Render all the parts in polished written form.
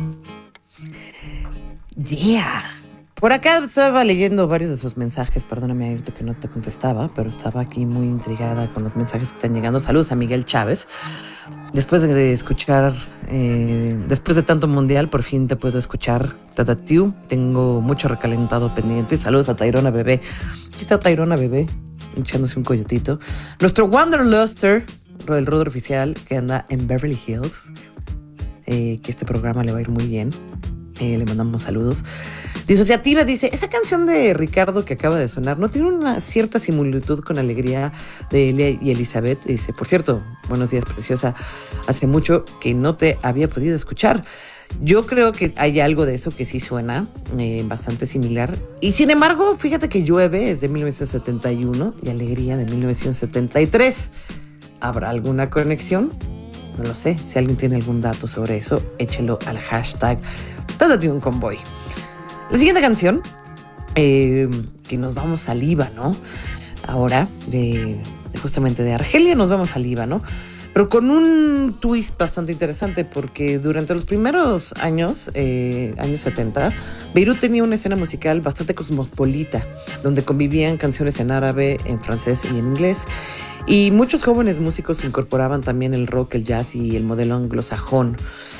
Yeah. Por acá estaba leyendo varios de sus mensajes, perdóname Ayrton que no te contestaba, pero estaba aquí muy intrigada con los mensajes que están llegando. Saludos a Miguel Chávez. Después de escuchar, después de tanto mundial, por fin te puedo escuchar, Tatatiu. Tengo mucho recalentado pendiente. Saludos a Tairona Bebé. Aquí está Tairona Bebé, echándose un coyotito. Nuestro Wanderluster, el Roder Oficial, que anda en Beverly Hills. Que este programa le va a ir muy bien. Le mandamos saludos. Disociativa dice, esa canción de Ricardo que acaba de sonar no tiene una cierta similitud con Alegría de Elia y Elizabeth. Dice, por cierto, buenos días, preciosa. Hace mucho que no te había podido escuchar. Yo creo que hay algo de eso que sí suena bastante similar. Y sin embargo, fíjate que Llueve es de 1971 y Alegría de 1973. ¿Habrá alguna conexión? No lo sé. Si alguien tiene algún dato sobre eso, échelo al hashtag Tátate un Convoy. La siguiente canción, que nos vamos al Líbano, ahora, justamente de Argelia nos vamos al Líbano, pero con un twist bastante interesante, porque durante los primeros años 70, Beirut tenía una escena musical bastante cosmopolita, donde convivían canciones en árabe, en francés y en inglés, y muchos jóvenes músicos incorporaban también el rock, el jazz y el modelo anglosajón.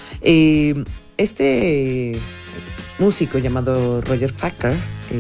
Este músico llamado Roger Facker,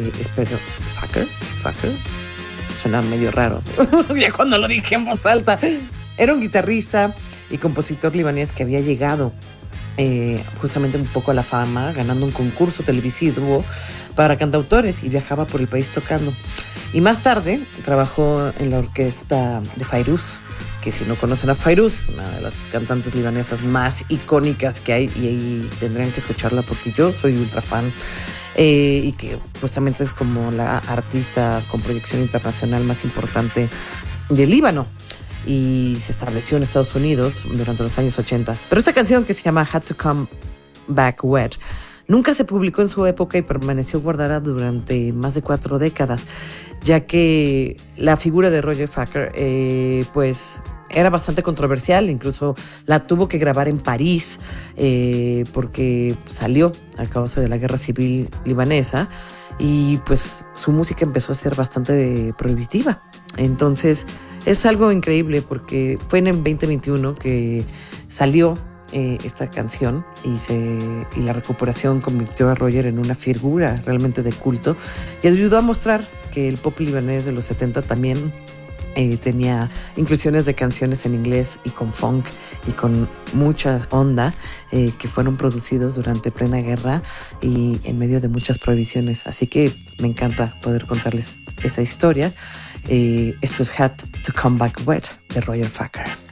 Facker, suena medio raro, ya cuando lo dije en voz alta, era un guitarrista y compositor libanés que había llegado justamente un poco a la fama, ganando un concurso televisivo para cantautores y viajaba por el país tocando. Y más tarde trabajó en la orquesta de Fairuz, que si no conocen a Fairuz, una de las cantantes libanesas más icónicas que hay, y ahí tendrían que escucharla porque yo soy ultra fan, y que justamente es como la artista con proyección internacional más importante del Líbano, y se estableció en Estados Unidos durante los años 80. Pero esta canción, que se llama Had to Come Back Wet, nunca se publicó en su época y permaneció guardada durante más de 4 décadas, ya que la figura de Roger Facker pues era bastante controversial. Incluso la tuvo que grabar en París porque salió a causa de la guerra civil libanesa, y pues su música empezó a ser bastante prohibitiva. Entonces es algo increíble porque fue en el 2021 que salió esta canción, y la recuperación convirtió a Roger en una figura realmente de culto, y ayudó a mostrar que el pop libanés de los 70 también tenía inclusiones de canciones en inglés y con funk y con mucha onda, que fueron producidos durante plena guerra y en medio de muchas prohibiciones. Así que me encanta poder contarles esa historia. Esto es Had to Come Back Wet de Roger Facker.